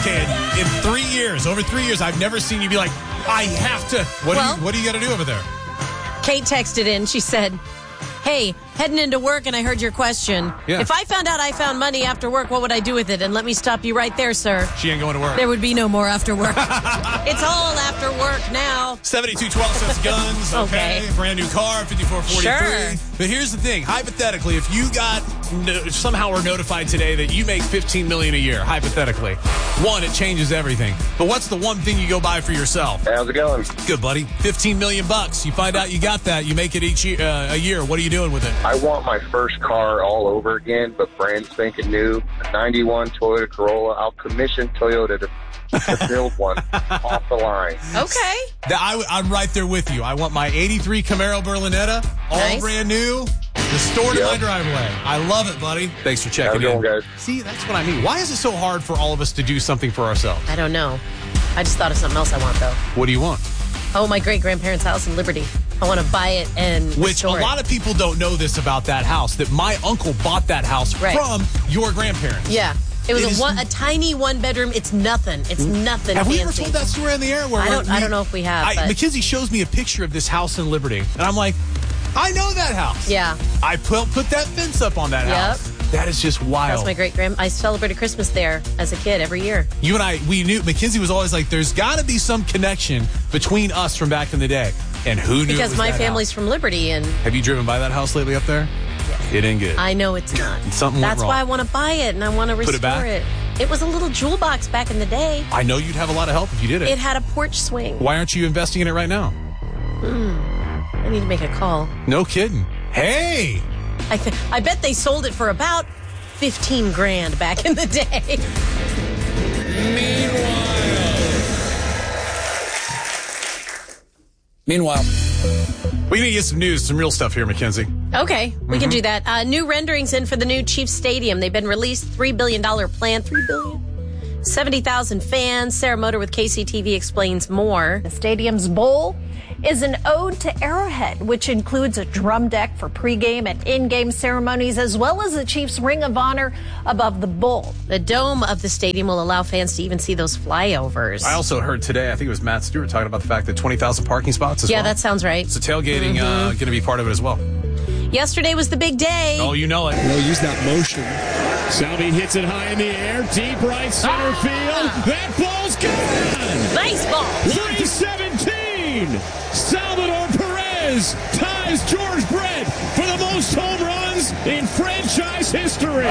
Okay, in 3 years, over 3 years, I've never seen you be like, I have to. What do you got to do over there? Kate texted in. She said, hey, heading into work and I heard your question. Yeah. If I found out I found money after work, what would I do with it? And let me stop you right there, sir. She ain't going to work. There would be no more after work. It's all after work now. 7212 says guns. Okay. Brand new car, 5443. Sure. But here's the thing. Hypothetically, if you got somehow were notified today that you make $15 million a year, hypothetically, one, it changes everything. But what's the one thing you go buy for yourself? How's it going? Good, buddy. $15 million. You find out you got that. You make it each year, a year. What are you doing with it? I want my first car all over again, but brand spanking new. A 91 Toyota Corolla. I'll commission Toyota to build one off the line. Okay. I'm right there with you. I want my 83 Camaro Berlinetta, all brand new, restored in my driveway. I love it, buddy. Thanks for checking in. Guys. See, that's what I mean. Why is it so hard for all of us to do something for ourselves? I don't know. I just thought of something else I want, though. What do you want? Oh, my great-grandparents' house in Liberty. I want to buy it and Which a lot of people don't know this about that house, that my uncle bought that house from your grandparents. Yeah. It was a tiny one-bedroom. It's nothing. It's nothing Have fancy. we ever told that story on the air? Where I don't know if we have. Mackenzie shows me a picture of this house in Liberty, and I'm like, I know that house. Yeah. I put that fence up on that house. That is just wild. That's my great-grandma. I celebrated Christmas there as a kid every year. You and we knew, Mackenzie was always like, there's got to be some connection between us from back in the day. And who knew Because my family's house? from Liberty. And have you driven by that house lately up there? Yes. It ain't good. I know it's not. Something went That's wrong. why I want to buy it, and I want to restore Put it back? It was a little jewel box back in the day. I know you'd have a lot of help if you did it. It had a porch swing. Why aren't you investing in it right now? I need to make a call. No kidding. Hey! I bet they sold it for about $15,000 back in the day. Meanwhile, we need to get some news, some real stuff here, Mackenzie. Okay, we can do that. New renderings in for the new Chiefs Stadium. They've been released. $3 billion plan. $3 billion. 70,000 fans. Sarah Motor with KCTV explains more. The stadium's bowl is an ode to Arrowhead, which includes a drum deck for pregame and in-game ceremonies, as well as the Chiefs' Ring of Honor above the bowl. The dome of the stadium will allow fans to even see those flyovers. I also heard today, I think it was Matt Stewart talking about the fact that 20,000 parking spots as well. Yeah, that sounds right. So tailgating going to be part of it as well. Yesterday was the big day. Oh, you know it. They'll use that motion. Salvi hits it high in the air, deep right center field. That ball's gone. Nice ball. 317. Salvador Perez ties George Brett for the most home runs in franchise history.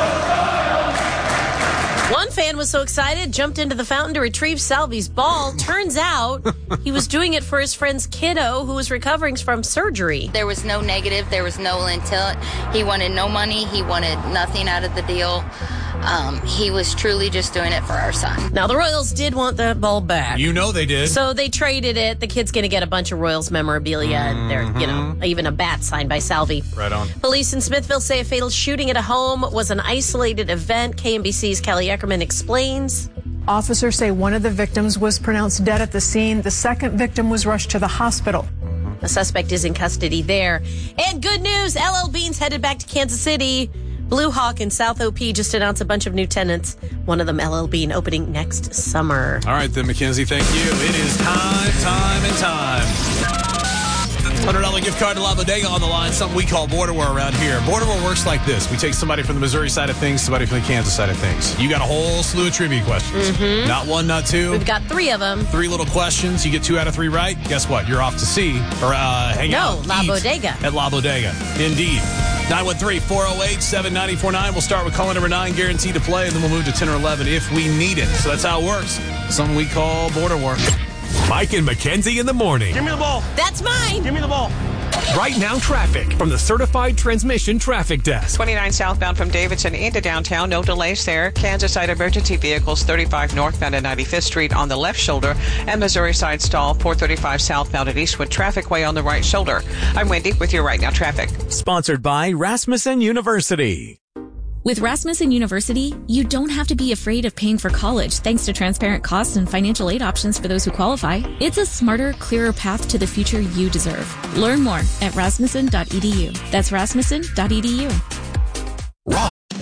One fan was so excited, jumped into the fountain to retrieve Salvi's ball. Turns out he was doing it for his friend's kiddo who was recovering from surgery. There was no negative. There was no intent. He wanted no money. He wanted nothing out of the deal. He was truly just doing it for our son. Now, the Royals did want that ball back. You know they did. So they traded it. The kid's going to get a bunch of Royals memorabilia and there, even a bat signed by Salvi. Right on. Police in Smithville say a fatal shooting at a home was an isolated event. KMBC's Kelly Eckerman explains. Officers say one of the victims was pronounced dead at the scene. The second victim was rushed to the hospital. A suspect is in custody there. And good news, LL Bean's headed back to Kansas City. Blue Hawk and South OP just announced a bunch of new tenants. One of them, LL Bean, opening next summer. All right, then, Mackenzie, thank you. It is time. $100 gift card to La Bodega on the line, something we call Border War around here. Border War works like this. We take somebody from the Missouri side of things, somebody from the Kansas side of things. You got a whole slew of trivia questions. Not one, not two. We've got 3 of them. 3 little questions. You get 2 out of 3 right. Guess what? You're off to see or hang out. No, La Bodega. At La Bodega. Indeed. 913-408-7949. We'll start with caller number 9, guaranteed to play, and then we'll move to 10 or 11 if we need it. So that's how it works. Something we call Border War. Mike and Mackenzie in the morning. Give me the ball. That's mine. Give me the ball. Right now traffic from the Certified Transmission Traffic Desk. 29 southbound from Davidson into downtown. No delays there. Kansas side emergency vehicles 35 northbound at 95th Street on the left shoulder. And Missouri side stall 435 southbound at Eastwood Traffic Way on the right shoulder. I'm Wendy with your Right Now traffic. Sponsored by Rasmussen University. With Rasmussen University, you don't have to be afraid of paying for college thanks to transparent costs and financial aid options for those who qualify. It's a smarter, clearer path to the future you deserve. Learn more at rasmussen.edu. That's rasmussen.edu.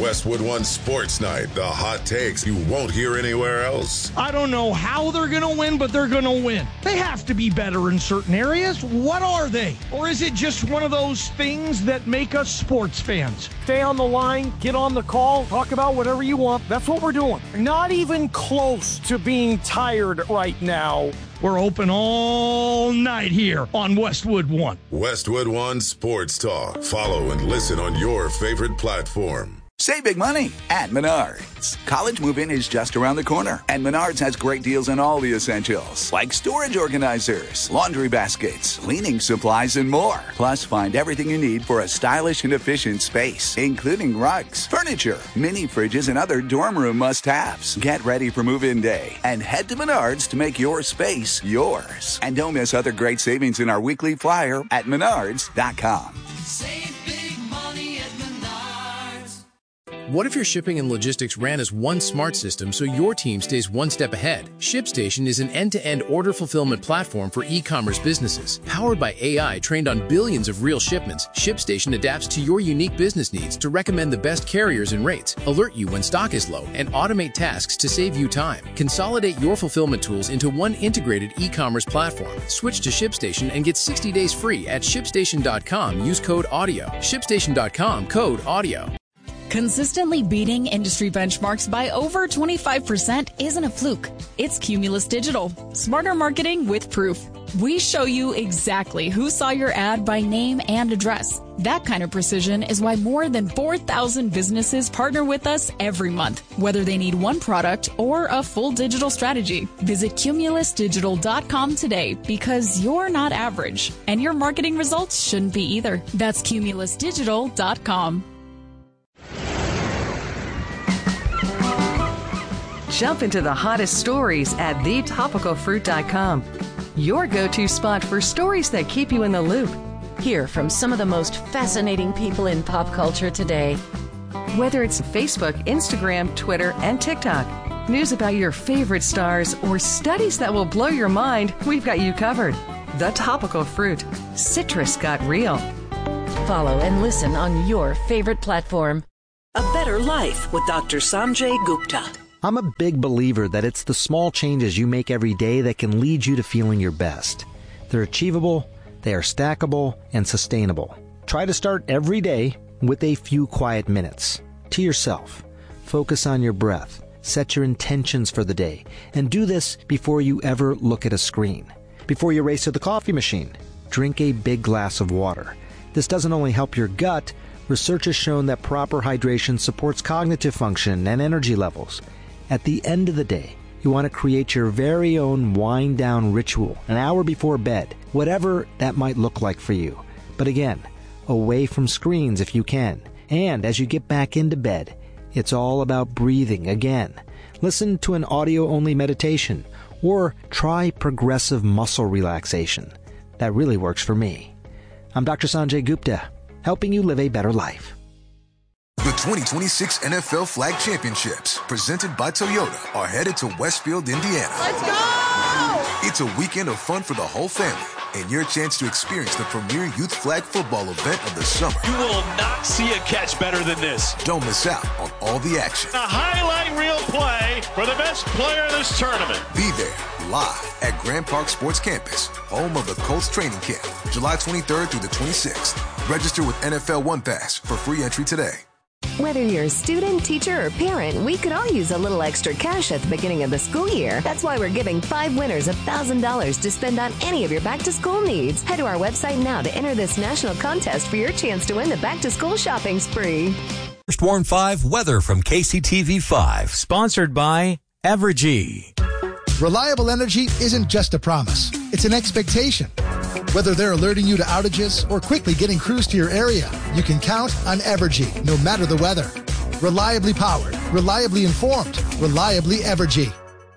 Westwood One Sports Night. The hot takes you won't hear anywhere else. I don't know how they're going to win, but they're going to win. They have to be better in certain areas. What are they? Or is it just one of those things that make us sports fans? Stay on the line, get on the call, talk about whatever you want. That's what we're doing. Not even close to being tired right now. We're open all night here on Westwood One. Westwood One Sports Talk. Follow and listen on your favorite platform. Save big money at Menards. College move-in is just around the corner, and Menards has great deals on all the essentials, like storage organizers, laundry baskets, cleaning supplies, and more. Plus, find everything you need for a stylish and efficient space, including rugs, furniture, mini fridges, and other dorm room must-haves. Get ready for move-in day and head to Menards to make your space yours. And don't miss other great savings in our weekly flyer at menards.com. Save big money at Menards. What if your shipping and logistics ran as one smart system so your team stays one step ahead? ShipStation is an end-to-end order fulfillment platform for e-commerce businesses. Powered by AI trained on billions of real shipments, ShipStation adapts to your unique business needs to recommend the best carriers and rates, alert you when stock is low, and automate tasks to save you time. Consolidate your fulfillment tools into one integrated e-commerce platform. Switch to ShipStation and get 60 days free at ShipStation.com. Use code AUDIO. ShipStation.com, code AUDIO. Consistently beating industry benchmarks by over 25% isn't a fluke. It's Cumulus Digital. Smarter marketing with proof. We show you exactly who saw your ad by name and address. That kind of precision is why more than 4,000 businesses partner with us every month, whether they need one product or a full digital strategy. Visit cumulusdigital.com today because you're not average, and your marketing results shouldn't be either. That's cumulusdigital.com. Jump into the hottest stories at thetopicalfruit.com. Your go-to spot for stories that keep you in the loop. Hear from some of the most fascinating people in pop culture today. Whether it's Facebook, Instagram, Twitter, and TikTok, news about your favorite stars, or studies that will blow your mind, we've got you covered. The Topical Fruit. Citrus got real. Follow and listen on your favorite platform. A Better Life with Dr. Sanjay Gupta. I'm a big believer that it's the small changes you make every day that can lead you to feeling your best. They're achievable, they are stackable, and sustainable. Try to start every day with a few quiet minutes. To yourself. Focus on your breath. Set your intentions for the day. And do this before you ever look at a screen. Before you race to the coffee machine, drink a big glass of water. This doesn't only help your gut. Research has shown that proper hydration supports cognitive function and energy levels. At the end of the day, you want to create your very own wind-down ritual an hour before bed, whatever that might look like for you. But again, away from screens if you can. And as you get back into bed, it's all about breathing again. Listen to an audio-only meditation or try progressive muscle relaxation. That really works for me. I'm Dr. Sanjay Gupta, helping you live a better life. The 2026 NFL Flag Championships, presented by Toyota, are headed to Westfield, Indiana. Let's go! It's a weekend of fun for the whole family and your chance to experience the premier youth flag football event of the summer. You will not see a catch better than this. Don't miss out on all the action. A highlight reel play for the best player in this tournament. Be there live at Grand Park Sports Campus, home of the Colts training camp, July 23rd through the 26th. Register with NFL One Pass for free entry today. Whether you're a student, teacher, or parent, we could all use a little extra cash at the beginning of the school year. That's why we're giving 5 winners $1,000 to spend on any of your back-to-school needs. Head to our website now to enter this national contest for your chance to win the back-to-school shopping spree. First Warn 5 weather from KCTV 5. Sponsored by Evergy. Reliable energy isn't just a promise. It's an expectation. Whether they're alerting you to outages or quickly getting crews to your area, you can count on Evergy, no matter the weather. Reliably powered, reliably informed, reliably Evergy.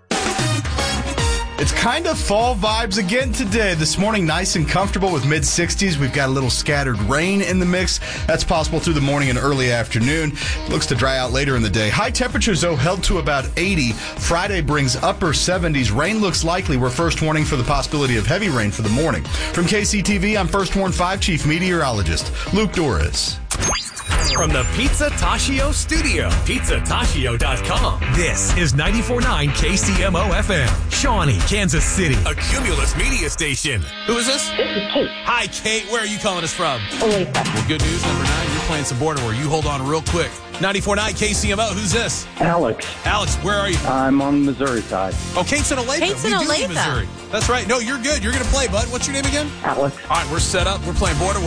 It's kind of fall vibes again today. This morning, nice and comfortable with mid-60s. We've got a little scattered rain in the mix. That's possible through the morning and early afternoon. Looks to dry out later in the day. High temperatures, though, held to about 80. Friday brings upper 70s. Rain looks likely. We're first warning for the possibility of heavy rain for the morning. From KCTV, I'm First Warn 5 Chief Meteorologist Luke Doris. From the Pizza Tashio studio, pizzatashio.com. This is 94.9 KCMO FM, Shawnee, Kansas City, a Cumulus media station. Who is this? This is Kate. Hi, Kate. Where are you calling us from? Olathe. Well, good news. Number 9, you're playing some Border War. You hold on real quick. 94.9 KCMO. Who's this? Alex. Alex, where are you? I'm on the Missouri side. Oh, Kate's in Olathe. Kate's in We do live Olathe. Missouri. That's right. No, you're good. You're going to play, bud. What's your name again? Alex. All right, we're set up. We're playing Border War.